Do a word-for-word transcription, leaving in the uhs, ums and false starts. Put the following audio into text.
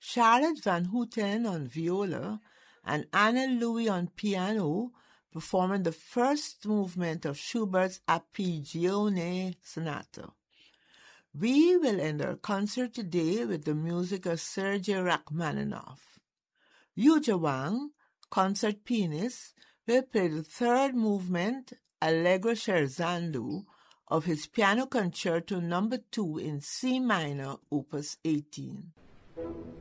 Charlotte Van Houten on viola, and Anna Louis on piano, performing the first movement of Schubert's Arpeggione Sonata. We will end our concert today with the music of Sergei Rachmaninoff. Yuja Wang, concert pianist, will play the third movement, Allegro scherzando, of his Piano Concerto number two in C minor, opus eighteen.